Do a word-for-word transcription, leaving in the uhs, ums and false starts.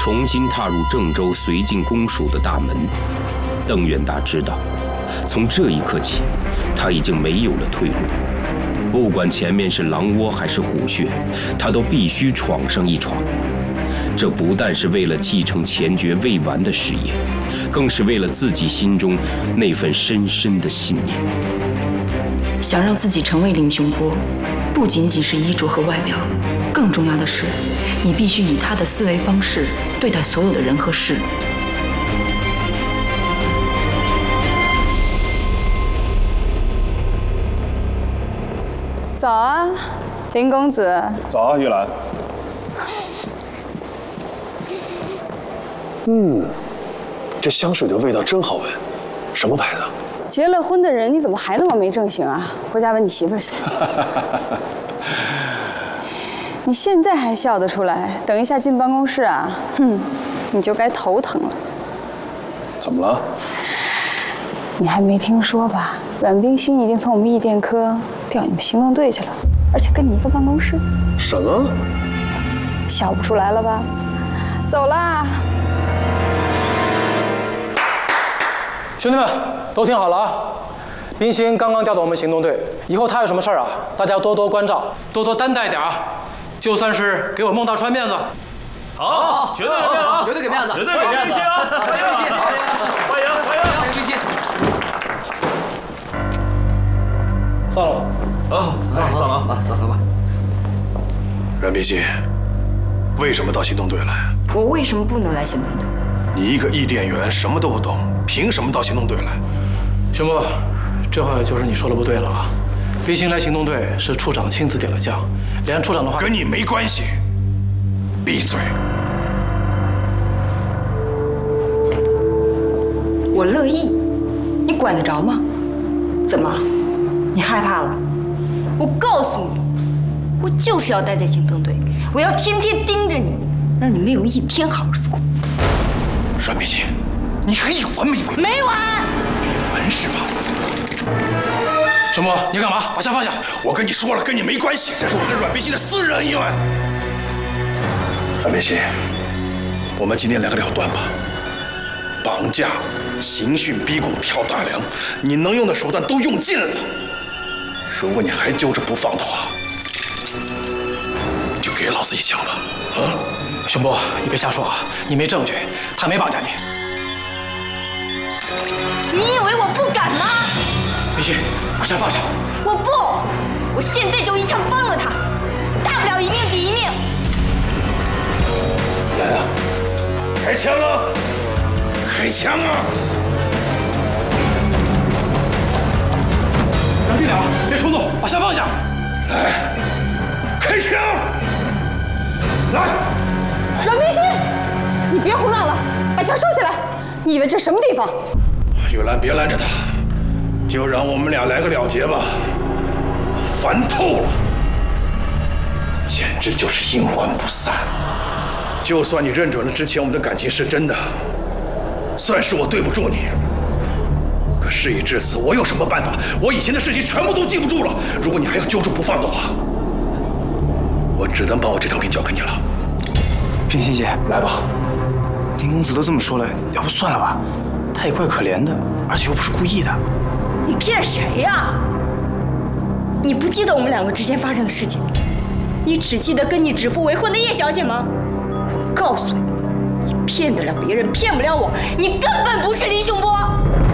重新踏入郑州绥靖公署的大门。邓元达知道，从这一刻起，他已经没有了退路。不管前面是狼窝还是虎穴，他都必须闯上一闯。这不但是为了继承前爵未完的事业，更是为了自己心中那份深深的信念。 想让自己成为林雄波，不仅仅是衣着和外表，更重要的是，你必须以他的思维方式对待所有的人和事。 早啊，林公子。 早啊，玉兰。嗯，这香水的味道真好闻，什么牌子？ 结了婚的人，你怎么还那么没正形啊？回家闻你媳妇儿去。你现在还笑得出来，等一下进办公室啊，哼，你就该头疼了。 怎么了？ 你还没听说吧？阮冰心已经从我们艺电科调你们行动队去了，而且跟你一个办公室。 什么？ 笑不出来了吧？走啦！ 兄弟们都听好了啊！冰心刚刚调到我们行动队，以后他有什么事儿啊，大家多多关照，多多担待点啊！就算是给我孟大川面子。 好，绝对给面子啊！绝对给面子，绝对给面子啊！欢迎冰心，欢迎欢迎欢迎冰心。 散了。 啊，散散了啊，散散吧。 阮冰心，为什么到行动队来？ 我为什么不能来行动队？ 你一个译电员，什么都不懂，凭什么到行动队来？ 熊波，这话就是你说的不对了啊！冰心来行动队是处长亲自点了将，连处长的话跟你没关系。闭嘴！ 我乐意，你管得着吗？怎么，你害怕了？ 我告诉你，我就是要待在行动队，我要天天盯着你，让你没有一天好日子过。 阮冰心，你还有完没完？ 没完！ 没完是吧？ 熊波，你干嘛？把枪放下！ 我跟你说了，跟你没关系，这是我跟阮冰心的私人恩怨。阮冰心，我们今天来个了断吧。绑架、刑讯逼供、挑大梁，你能用的手段都用尽了。如果你还揪着不放的话，就给老子一枪吧！啊！ 熊波，你别瞎说啊！你没证据，他没绑架你。 你以为我不敢吗？ 冰心，把枪放下！ 我不，我现在就一枪帮了他，大不了一命抵一命。 来啊！开枪啊！开枪啊！ 冷静点啊，别冲动，把枪放下！ 来，开枪！来！ 阮冰心，你别胡闹了，把枪收起来！你以为这什么地方？ 玉兰，别拦着他，就让我们俩来个了结吧。烦透了，简直就是阴魂不散。就算你认准了之前我们的感情是真的，算是我对不住你。可事已至此，我有什么办法？我以前的事情全部都记不住了。如果你还要揪住不放的话，我只能把我这条命交给你了。 冰心姐， 来吧。 林公子都这么说了，要不算了吧？他也怪可怜的，而且又不是故意的。 你骗谁呀？你不记得我们两个之间发生的事情？你只记得跟你指腹为婚的叶小姐吗？我告诉你，你骗得了别人，骗不了我。你根本不是林雄波。